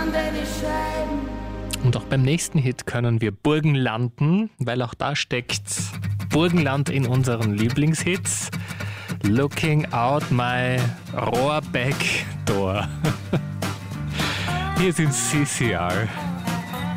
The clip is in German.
Und auch beim nächsten Hit können wir Burgen landen, weil auch da steckt Burgenland in unseren Lieblingshits. Looking out my Rohrback door. Hier sind CCR.